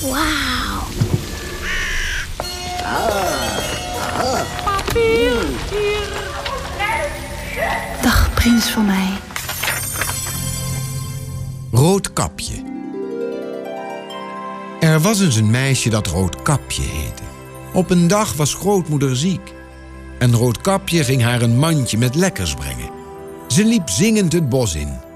Wauw. Dag, prins van mij. Roodkapje. Er was eens een meisje dat Roodkapje heette. Op een dag was grootmoeder ziek. En Roodkapje ging haar een mandje met lekkers brengen. Ze liep zingend het bos in.